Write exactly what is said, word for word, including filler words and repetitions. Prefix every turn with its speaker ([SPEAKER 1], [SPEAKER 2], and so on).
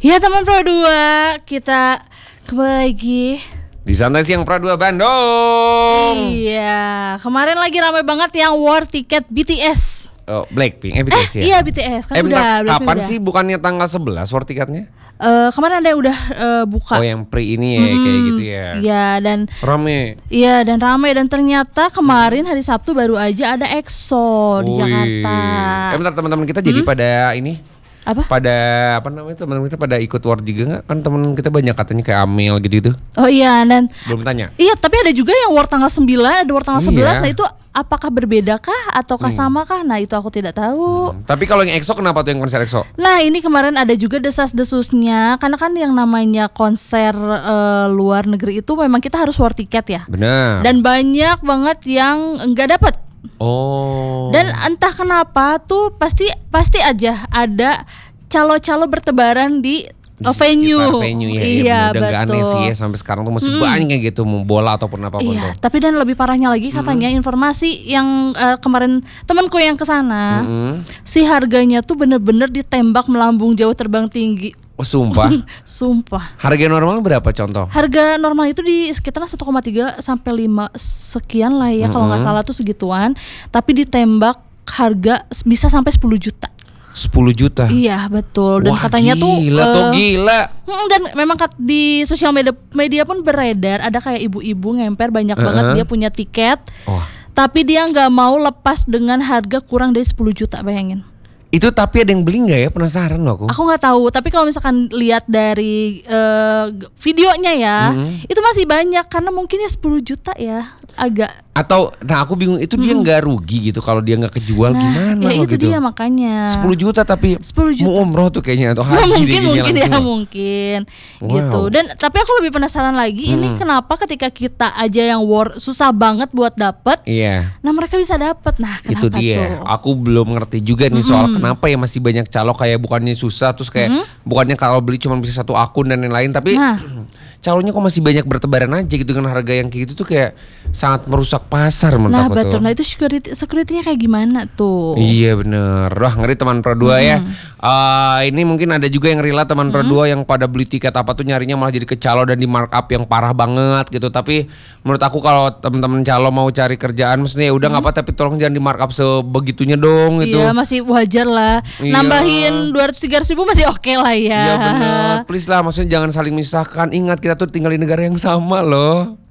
[SPEAKER 1] Ya teman Pro dua, kita kembali lagi
[SPEAKER 2] di Santai Siang Pro dua Bandung.
[SPEAKER 1] Iya, kemarin lagi ramai banget yang war tiket B T S.
[SPEAKER 2] Oh, Blackpink, eh B T S
[SPEAKER 1] eh,
[SPEAKER 2] ya?
[SPEAKER 1] Iya B T S, kan
[SPEAKER 2] eh,
[SPEAKER 1] udah,
[SPEAKER 2] bentar, kapan
[SPEAKER 1] udah.
[SPEAKER 2] sih bukannya tanggal sebelas war tiketnya?
[SPEAKER 1] Uh, kemarin ada yang udah uh, buka.
[SPEAKER 2] Oh yang pre ini ya, hmm, kayak gitu ya.
[SPEAKER 1] Iya dan
[SPEAKER 2] rame.
[SPEAKER 1] Iya dan rame dan ternyata kemarin hari Sabtu baru aja ada EXO di
[SPEAKER 2] Ui.
[SPEAKER 1] Jakarta.
[SPEAKER 2] Eh bentar, teman-teman kita jadi
[SPEAKER 1] hmm?
[SPEAKER 2] pada ini
[SPEAKER 1] apa?
[SPEAKER 2] Pada apa namanya teman-teman kita pada ikut war juga nggak? Kan teman kita banyak katanya kayak Amel gitu-gitu.
[SPEAKER 1] Oh iya dan
[SPEAKER 2] belum tanya.
[SPEAKER 1] Iya tapi ada juga yang war tanggal sembilan, ada war tanggal
[SPEAKER 2] iya.
[SPEAKER 1] sebelas. Nah itu apakah berbedakah ataukah hmm. samakah? Nah itu aku tidak tahu.
[SPEAKER 2] Hmm. Tapi kalau yang EXO kenapa tuh yang konser EXO?
[SPEAKER 1] Nah ini kemarin ada juga desas-desusnya karena kan yang namanya konser uh, luar negeri itu memang kita harus war tiket ya.
[SPEAKER 2] Benar.
[SPEAKER 1] Dan banyak banget yang enggak dapat.
[SPEAKER 2] Oh.
[SPEAKER 1] Dan entah kenapa tuh pasti pasti aja ada calo-calo bertebaran di
[SPEAKER 2] Di
[SPEAKER 1] venue.
[SPEAKER 2] venue ya,
[SPEAKER 1] iya
[SPEAKER 2] ya, udah gak
[SPEAKER 1] betul.
[SPEAKER 2] aneh sih ya sampai sekarang tuh masih
[SPEAKER 1] hmm.
[SPEAKER 2] banyak kayak gitu mau bola ataupun apapun
[SPEAKER 1] iya,
[SPEAKER 2] tuh.
[SPEAKER 1] Tapi dan lebih parahnya lagi katanya hmm. informasi yang uh, kemarin temanku yang kesana hmm. si harganya tuh bener-bener ditembak melambung jauh terbang tinggi.
[SPEAKER 2] Oh sumpah.
[SPEAKER 1] Sumpah.
[SPEAKER 2] Harga normal berapa contoh?
[SPEAKER 1] Harga normal itu di sekitar satu koma tiga sampai lima sekian lah ya, mm-hmm. kalau nggak salah tuh segituan. Tapi ditembak harga bisa sampai sepuluh juta.
[SPEAKER 2] sepuluh juta.
[SPEAKER 1] Iya betul. Dan
[SPEAKER 2] wah,
[SPEAKER 1] katanya
[SPEAKER 2] gila,
[SPEAKER 1] tuh
[SPEAKER 2] gila uh, tuh gila.
[SPEAKER 1] Dan memang di sosial media media pun beredar ada kayak ibu-ibu ngemper banyak uh-huh. banget dia punya tiket. Oh. Tapi dia nggak mau lepas dengan harga kurang dari sepuluh juta, bayangin.
[SPEAKER 2] Itu tapi ada yang beli nggak ya, penasaran loh aku.
[SPEAKER 1] Aku nggak tahu, tapi kalau misalkan lihat dari uh, videonya ya, mm-hmm. itu masih banyak karena mungkin ya sepuluh juta ya agak.
[SPEAKER 2] Atau, nah aku bingung itu mm-hmm. dia nggak rugi gitu kalau dia nggak kejual,
[SPEAKER 1] nah,
[SPEAKER 2] gimana
[SPEAKER 1] ya
[SPEAKER 2] loh
[SPEAKER 1] itu
[SPEAKER 2] gitu.
[SPEAKER 1] Dia makanya.
[SPEAKER 2] sepuluh juta tapi
[SPEAKER 1] sepuluh juta.
[SPEAKER 2] mau umroh tuh kayaknya atau haji
[SPEAKER 1] nah, mungkin
[SPEAKER 2] deh
[SPEAKER 1] mungkin ya
[SPEAKER 2] langsung.
[SPEAKER 1] mungkin
[SPEAKER 2] wow.
[SPEAKER 1] gitu. Dan tapi aku lebih penasaran lagi hmm. ini kenapa ketika kita aja yang war susah banget buat dapet,
[SPEAKER 2] iya.
[SPEAKER 1] nah mereka bisa dapet. Nah kenapa
[SPEAKER 2] itu dia.
[SPEAKER 1] tuh?
[SPEAKER 2] Aku belum ngerti juga nih hmm. soal kenapa ya masih banyak calo kayak bukannya susah terus kayak hmm. bukannya kalau beli cuma bisa satu akun dan lain-lain tapi nah. calonnya kok masih banyak bertebaran aja gitu dengan harga yang kayak gitu tuh kayak sangat merusak pasar menurut
[SPEAKER 1] nah,
[SPEAKER 2] aku
[SPEAKER 1] betul.
[SPEAKER 2] tuh.
[SPEAKER 1] Nah itu security securitynya kayak gimana tuh?
[SPEAKER 2] Iya bener. Wah ngeri teman Pro dua hmm. ya. Uh, ini mungkin ada juga yang rela teman hmm. Pro dua yang pada beli tiket apa tuh nyarinya malah jadi ke calo dan di markup yang parah banget gitu. Tapi menurut aku kalau teman-teman calo mau cari kerjaan maksudnya ya udah nggak hmm. apa tapi tolong jangan di markup sebegitunya dong gitu.
[SPEAKER 1] Iya masih wajar lah.
[SPEAKER 2] Iya.
[SPEAKER 1] Nambahin dua ratus tiga ratus ribu masih oke okay lah ya.
[SPEAKER 2] Iya bener. Please lah maksudnya jangan saling menyusahkan. Ingat kita tuh tinggal di negara yang sama loh.